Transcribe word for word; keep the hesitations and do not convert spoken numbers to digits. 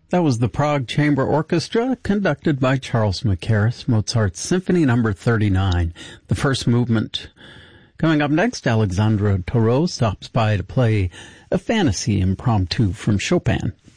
That was the Prague Chamber Orchestra, conducted by Charles Mackerras, Mozart's Symphony Number thirty-nine, the first movement. Coming up next, Alexandre Tarot stops by to play a fantasy impromptu from Chopin.